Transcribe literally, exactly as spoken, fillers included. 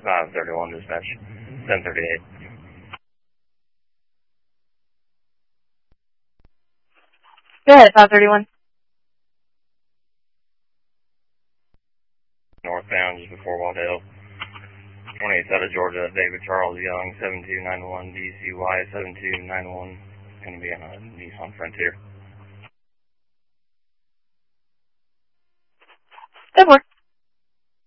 five thirty-one dispatch, seven thirty-eight. Go ahead, five thirty-one. Northbound, just before Walt Hill. twenty-eighth out of Georgia, David Charles Young, seven two nine one, D C Y seven two nine one. Going to be on a Nissan Frontier. Good work.